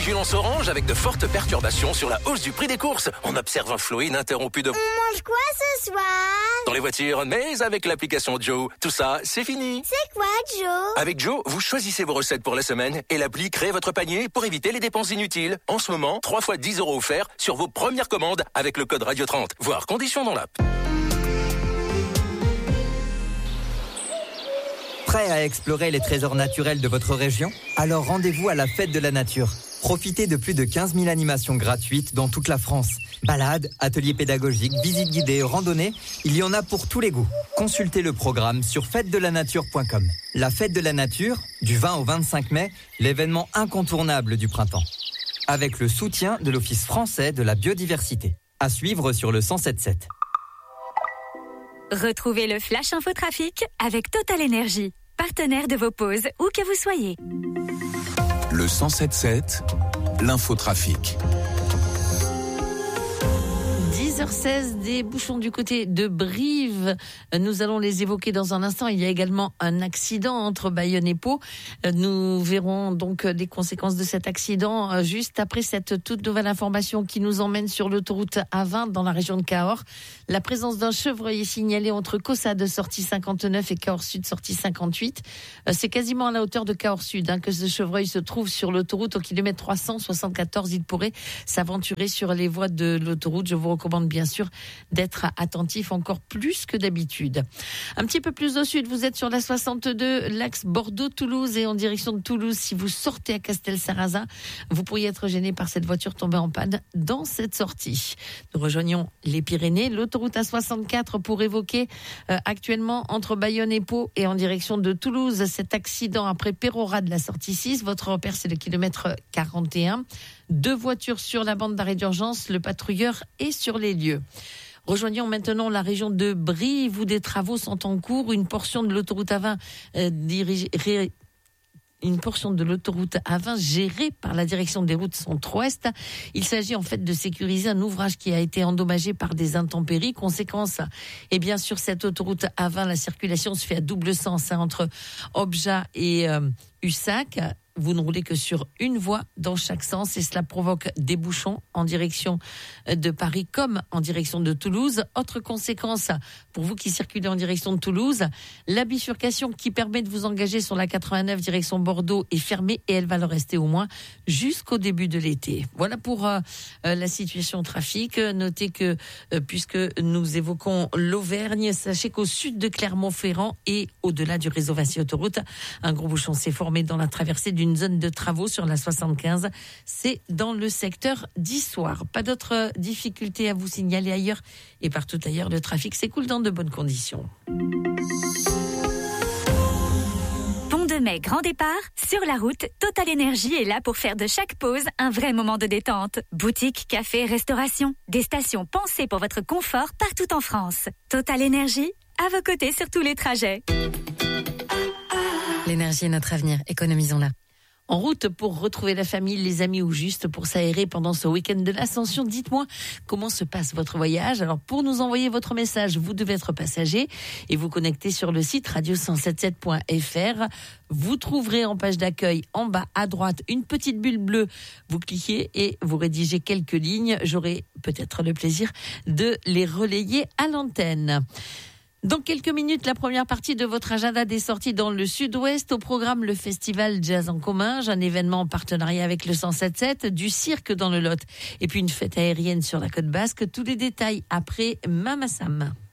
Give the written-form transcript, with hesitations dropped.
vigilance orange avec de fortes perturbations sur la hausse du prix des courses. On observe un flot ininterrompu de... On mange quoi ce soir? Dans les voitures, mais avec l'application Joe. Tout ça, c'est fini. C'est quoi, Joe? Avec Joe, vous choisissez vos recettes pour la semaine et l'appli crée votre panier pour éviter les dépenses inutiles. En ce moment, 3 fois 10 € offerts sur vos premières commandes avec le code Radio 30. Voir conditions dans l'app. Prêt à explorer les trésors naturels de votre région? Alors rendez-vous à la Fête de la Nature. Profitez de plus de 15 000 animations gratuites dans toute la France. Balades, ateliers pédagogiques, visites guidées, randonnées, il y en a pour tous les goûts. Consultez le programme sur fêtedelanature.com. La Fête de la Nature, du 20 au 25 mai, l'événement incontournable du printemps. Avec le soutien de l'Office français de la biodiversité. À suivre sur le 107.7. Retrouvez le Flash Infotrafic avec Total Energy, partenaire de vos pauses, où que vous soyez. Le 107.7, l'infotrafic. 10h16, des bouchons du côté de Brive. Nous allons les évoquer dans un instant. Il y a également un accident entre Bayonne et Pau. Nous verrons donc les conséquences de cet accident juste après cette toute nouvelle information qui nous emmène sur l'autoroute A20 dans la région de Cahors. La présence d'un chevreuil est signalée entre Caussade, sortie 59, et Cahors Sud, sortie 58. C'est quasiment à la hauteur de Cahors Sud que ce chevreuil se trouve sur l'autoroute au kilomètre 374. Il pourrait s'aventurer sur les voies de l'autoroute. Je vous recommande bien sûr d'être attentif encore plus que d'habitude. Un petit peu plus au sud, vous êtes sur la 62, l'axe Bordeaux-Toulouse et en direction de Toulouse. Si vous sortez à Castelsarrasin, vous pourriez être gêné par cette voiture tombée en panne dans cette sortie. Nous rejoignons les Pyrénées, l'autoroute A64 pour évoquer actuellement entre Bayonne et Pau et en direction de Toulouse cet accident après Pérorat de la sortie 6. Votre repère, c'est le kilomètre 41. 2 voitures sur la bande d'arrêt d'urgence, le patrouilleur est sur les lieux. Rejoignons maintenant la région de Brive où des travaux sont en cours. Une portion de l'autoroute A20 gérée par la direction des routes centre-ouest. Il s'agit en fait de sécuriser un ouvrage qui a été endommagé par des intempéries. Conséquence, et bien sûr cette autoroute A20, la circulation se fait à double sens entre Objat et Ussac. Vous ne roulez que sur une voie dans chaque sens et cela provoque des bouchons en direction de Paris comme en direction de Toulouse. Autre conséquence pour vous qui circulez en direction de Toulouse, la bifurcation qui permet de vous engager sur la 89 direction Bordeaux est fermée et elle va le rester au moins jusqu'au début de l'été. Voilà pour la situation trafic. Notez que puisque nous évoquons l'Auvergne, sachez qu'au sud de Clermont-Ferrand et au-delà du réseau Vinci Autoroute, un gros bouchon s'est formé dans la traversée d'une zone de travaux sur la 75. C'est dans le secteur d'Issoire. Pas d'autres difficultés à vous signaler ailleurs et partout ailleurs. Le trafic s'écoule dans de bonnes conditions. Pont de Mai, grand départ. Sur la route, Total Energy est là pour faire de chaque pause un vrai moment de détente. Boutique, café, restauration. Des stations pensées pour votre confort partout en France. Total Energy, à vos côtés sur tous les trajets. L'énergie est notre avenir. Économisons-la. En route pour retrouver la famille, les amis ou juste pour s'aérer pendant ce week-end de l'Ascension. Dites-moi comment se passe votre voyage. Alors pour nous envoyer votre message, vous devez être passager et vous connecter sur le site radio177.fr. Vous trouverez en page d'accueil en bas à droite une petite bulle bleue. Vous cliquez et vous rédigez quelques lignes. J'aurai peut-être le plaisir de les relayer à l'antenne. Dans quelques minutes, la première partie de votre agenda des sorties dans le sud-ouest. Au programme, le festival Jazz en Comminges, un événement en partenariat avec le 107.7, du cirque dans le Lot et puis une fête aérienne sur la côte basque. Tous les détails après Mama Sam.